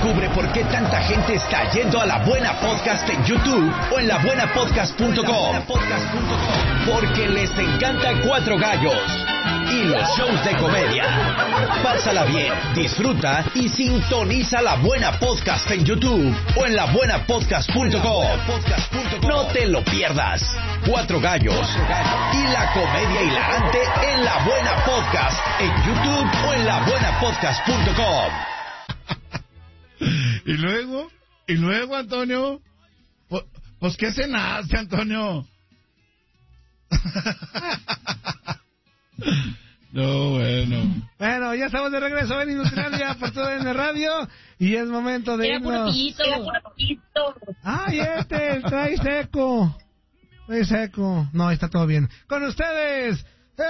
Descubre por qué tanta gente está yendo a La Buena Podcast en YouTube o en labuenapodcast.com. Porque les encanta Cuatro Gallos y los shows de comedia. Pásala bien, disfruta y sintoniza La Buena Podcast en YouTube o en labuenapodcast.com. No te lo pierdas. Cuatro Gallos y la comedia hilarante en La Buena Podcast en YouTube o en labuenapodcast.com. Y luego, Antonio, pues ¿qué cenaste, Antonio? No, Bueno, ya estamos de regreso en Industrialia por todo en la radio y es momento de irnos. Ay, el trae seco. Trae seco. No, está todo bien. Con ustedes,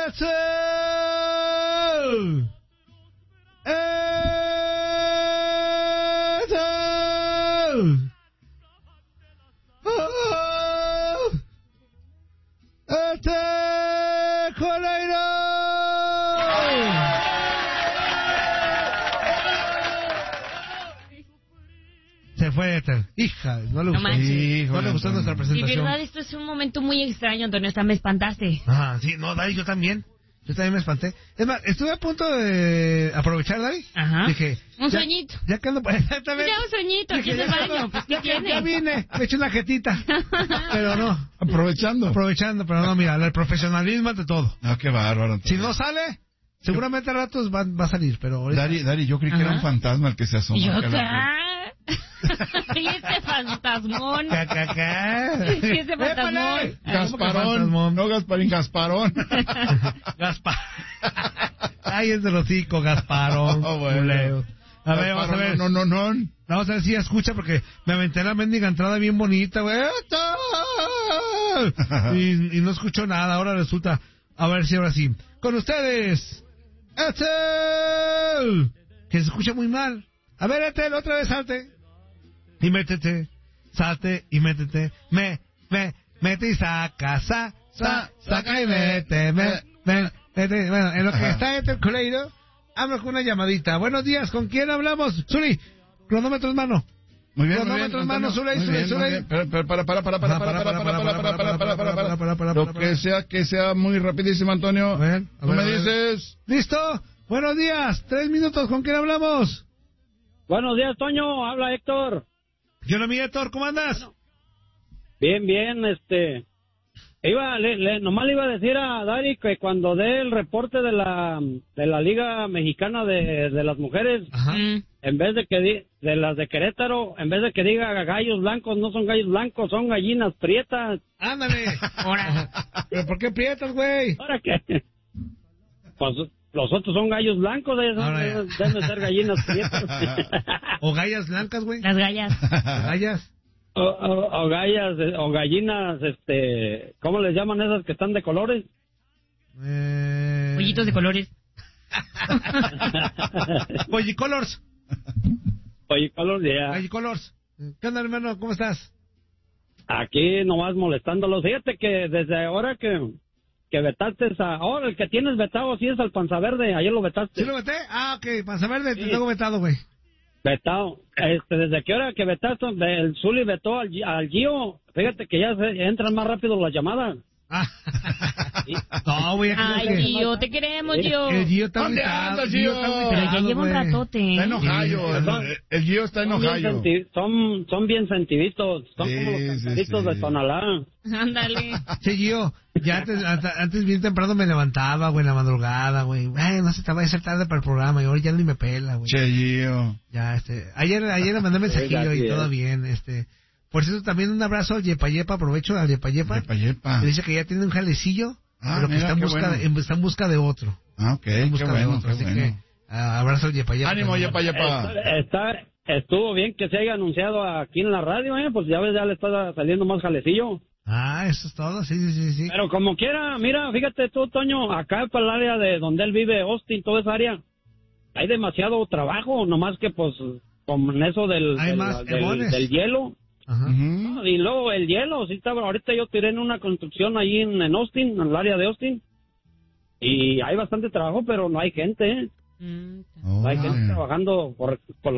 se fue Éter. Hija, no le gustó. No le gustó nuestra presentación. De verdad, esto es un momento muy extraño, Antonio. Hasta me espantaste. Ah, sí, no, Dari, yo también. Yo también me espanté. Es más, estuve a punto de aprovechar, Dari. Ajá. Dije, un sueñito. Ya que ando... Exactamente. Ya un sueñito, aquí en el baño. Pues, ¿qué tiene? Ya vine, me eché una jetita. Pero no. Aprovechando, pero no, mira, el profesionalismo ante todo. No, qué bárbaro, Antonio. Si no sale, seguramente a ratos va a salir, pero ahorita... Dari, yo creí que era un fantasma el que se asomó. ¿Yo qué? ¿Y ese fantasmón? ¿Y ese fantasmón? Gasparón, no Gasparín, Gasparón. Ay, es del hocico, Gasparón. Bueno. A ver, vamos a ver. No. Vamos a ver si ya escucha, porque me aventé la mendiga entrada bien bonita, güey. Y no escuchó nada, ahora resulta. A ver si ahora sí. Con ustedes, Etel. Que se escucha muy mal. A ver, Etel, otra vez salte. Y métete. Salte y métete. Mete y saca. Saca y mete. Mete. Bueno, en lo que está Etel Coleiro, hablo con una llamadita. Buenos días, ¿con quién hablamos? Zuli, cronómetro en mano. Muy bien, cronómetro en mano, Zuli. Para. Lo que sea muy rapidísimo, Antonio. ¿Tú me dices? ¿Listo? Buenos días, 3 minutos, ¿con quién hablamos? Buenos días, Toño, habla Héctor. Yo no, mi Héctor, ¿cómo andas? Bien, nomás le iba a decir a Dari que cuando dé el reporte de la Liga Mexicana de las Mujeres, ajá, en vez de que de las de Querétaro, en vez de que diga gallos blancos, no son gallos blancos, son gallinas prietas. Ándale. Ahora. ¿Pero por qué prietas, güey? ¿Ahora qué? Pues los otros son gallos blancos, deben de ser gallinas prietas. O gallas blancas, güey. Las gallas. Gallas. O gallas, o gallinas, ¿cómo les llaman esas que están de colores? Pollitos de colores. Pollicolors. Pollicolors, ya. Pollicolors. ¿Qué onda, hermano? ¿Cómo estás? Aquí nomás molestándolos. Fíjate que desde ahora que vetaste ahora el que tienes vetado sí es al Panza Verde, ayer lo vetaste. ¿Sí lo veté? Ah, ok, Panza Verde, sí. Te tengo vetado, güey. Vetado. Desde que hora que vetaste, el Zuli vetó al Gio, fíjate que ya entran más rápido las llamadas. ¿Sí? No, güey, ay, Gio, te queremos, Gio. El Gio está gritado. Pero ya lleva un ratote. Está enojado. El Gio está enojado. Son bien sentiditos. Son como los cantaditos de Tonalá. Ándale. Sí, Gio, ya antes bien temprano me levantaba, güey, en la madrugada, güey. No se te vaya a hacer tarde para el programa y ahora ya ni me pela, güey. Che, Gio. Ya, ayer le mandé mensajillo y todo bien, Por cierto, también un abrazo al Yepayepa, aprovecho al Yepayepa. Yepayepa. Le dice que ya tiene un jalecillo, pero que mira, está en busca de otro. Ah, ok, qué bueno, así que abrazo al Yepayepa. Ánimo, Yepayepa. Estuvo bien que se haya anunciado aquí en la radio, pues ya ves, ya le está saliendo más jalecillo. Eso es todo, sí. Pero como quiera, mira, fíjate tú, Toño, acá para el área de donde él vive, Austin, toda esa área, hay demasiado trabajo, nomás que pues con eso del hielo. Ajá. Y luego el hielo, sí estaba, ahorita yo tiré en una construcción ahí en Austin, en el área de Austin, y hay bastante trabajo, pero no hay gente, no hay gente trabajando por